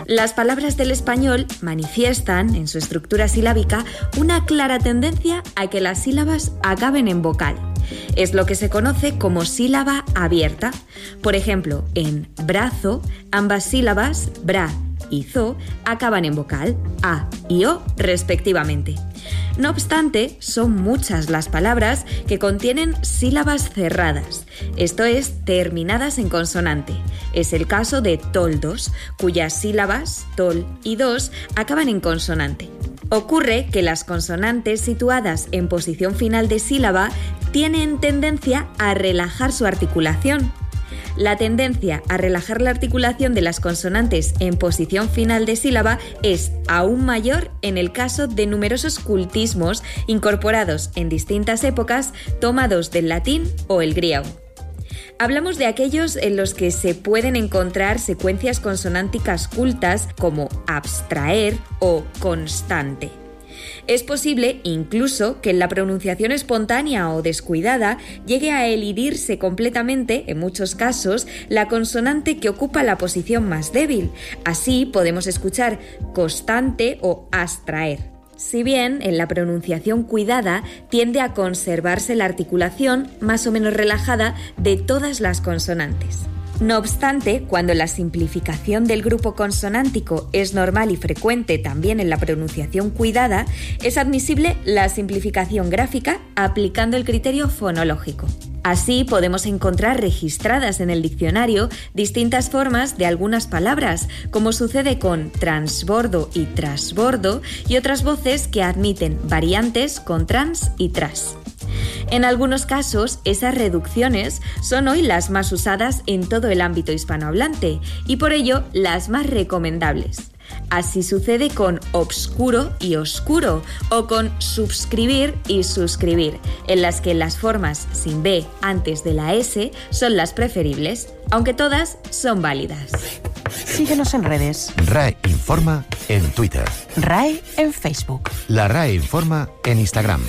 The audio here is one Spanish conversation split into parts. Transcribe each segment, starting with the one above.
Las palabras del español manifiestan, en su estructura silábica, una clara tendencia a que las sílabas acaben en vocal. Es lo que se conoce como sílaba abierta. Por ejemplo, en brazo, ambas sílabas, bra y zo, acaban en vocal, a y o, respectivamente. No obstante, son muchas las palabras que contienen sílabas cerradas, esto es, terminadas en consonante. Es el caso de toldos, cuyas sílabas, tol y dos, acaban en consonante. Ocurre que las consonantes situadas en posición final de sílaba tienen tendencia a relajar su articulación. La tendencia a relajar la articulación de las consonantes en posición final de sílaba es aún mayor en el caso de numerosos cultismos incorporados en distintas épocas tomados del latín o el griego. Hablamos de aquellos en los que se pueden encontrar secuencias consonánticas cultas como abstraer o constante. Es posible incluso que en la pronunciación espontánea o descuidada llegue a elidirse completamente, en muchos casos, la consonante que ocupa la posición más débil. Así podemos escuchar constante o abstraer. Si bien en la pronunciación cuidada tiende a conservarse la articulación más o menos relajada de todas las consonantes. No obstante, cuando la simplificación del grupo consonántico es normal y frecuente también en la pronunciación cuidada, es admisible la simplificación gráfica aplicando el criterio fonológico. Así podemos encontrar registradas en el diccionario distintas formas de algunas palabras, como sucede con transbordo y trasbordo, y otras voces que admiten variantes con trans y tras. En algunos casos, esas reducciones son hoy las más usadas en todo el ámbito hispanohablante y por ello las más recomendables. Así sucede con obscuro y oscuro o con subscribir y suscribir, en las que las formas sin B antes de la S son las preferibles, aunque todas son válidas. Síguenos en redes. RAE Informa en Twitter. RAE en Facebook. La RAE Informa en Instagram.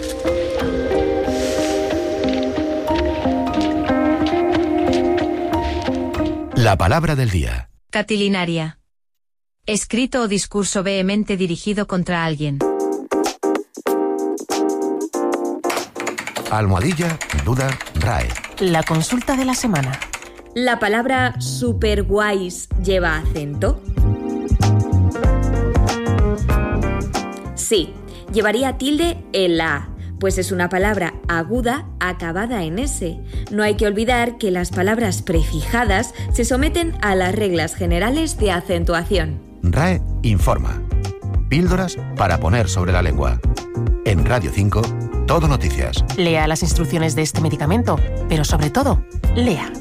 La palabra del día. Catilinaria. Escrito o discurso vehemente dirigido contra alguien. Almohadilla, duda, RAE. La consulta de la semana. ¿La palabra superguays lleva acento? Sí, llevaría tilde en la A, pues es una palabra aguda acabada en S. No hay que olvidar que las palabras prefijadas se someten a las reglas generales de acentuación. RAE Informa. Píldoras para poner sobre la lengua. En Radio 5, Todo Noticias. Lea las instrucciones de este medicamento, pero sobre todo, lea.